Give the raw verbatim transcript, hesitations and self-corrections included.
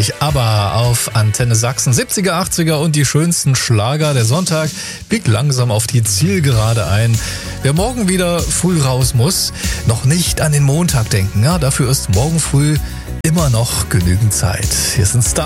natürlich ABBA auf Antenne Sachsen. siebziger, achtziger und die schönsten Schlager. Der Sonntag biegt langsam auf die Zielgerade ein. Wer morgen wieder früh raus muss, noch nicht an den Montag denken. Ja, dafür ist morgen früh immer noch genügend Zeit. Hier sind Star.